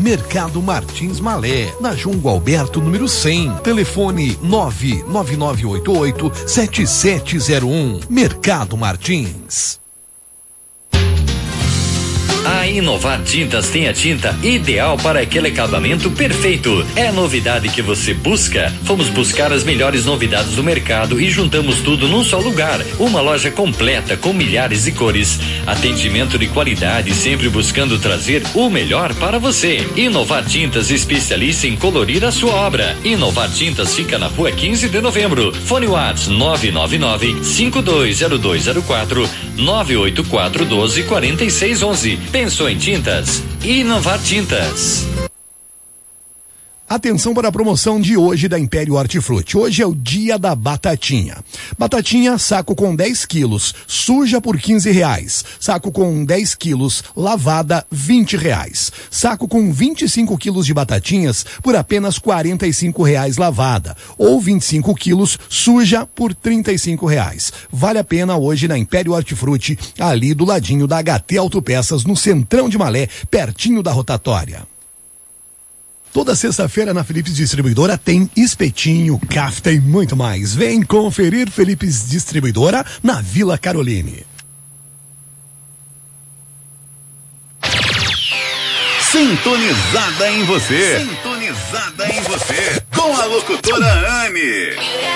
Mercado Martins Malé, na João Gualberto, número 100. Telefone 99988-7701. Mercado Martins. A Inovar Tintas tem a tinta ideal para aquele acabamento perfeito. É a novidade que você busca? Fomos buscar as melhores novidades do mercado e juntamos tudo num só lugar. Uma loja completa com milhares de cores. Atendimento de qualidade, sempre buscando trazer o melhor para você. Inovar Tintas, especialista em colorir a sua obra. Inovar Tintas fica na rua 15 de novembro. Fone WhatsApp 999-520204, 984-12-4611. Pensou em tintas? Inovar Tintas. Atenção para a promoção de hoje da Império Hortifruti. Hoje é o dia da batatinha. Batatinha, saco com 10 quilos, suja por R$15. Saco com 10 quilos, lavada, R$20. Saco com 25 quilos de batatinhas por apenas R$45 lavada. Ou 25 quilos, suja por R$35. Vale a pena hoje na Império Hortifruti, ali do ladinho da HT Autopeças, no centrão de Malé, pertinho da rotatória. Toda sexta-feira na Philips Distribuidora tem espetinho, kafta e muito mais. Vem conferir Philips Distribuidora na Vila Caroline. Sintonizada em você. Sintonizada em você. Com a locutora Anne.